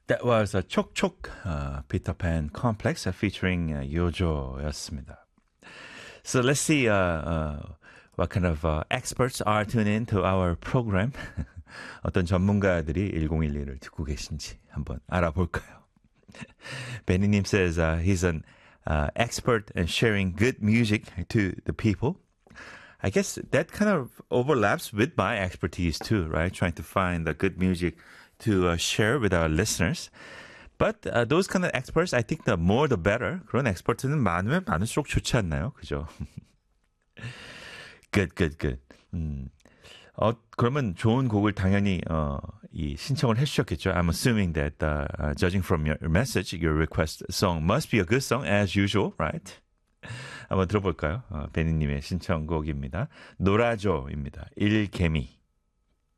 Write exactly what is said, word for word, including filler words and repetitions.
That was a 촉촉 uh, Peter Pan Complex uh, featuring uh, Yojo였습니다. So let's see uh, uh, what kind of uh, experts are tuning in to our program. 어떤 전문가들이 일공일이를 듣고 계신지 한번 알아볼까요? Benny님 says uh, he's an uh, expert in sharing good music to the people. I guess that kind of overlaps with my expertise too, right? Trying to find the good music to uh, share with our listeners. But uh, those kind of experts, I think the more the better. 그런 엑스퍼트는 많으면 많을수록 좋지 않나요? 그죠? good, good, good. 음. 어, 그러면 좋은 곡을 당연히 어, 이 신청을 해주셨겠죠. I'm assuming that uh, uh, judging from your message, your request song must be a good song as usual, right? 한번 들어볼까요? 어, 베니님의 신청곡입니다. 놀아줘입니다. 일개미.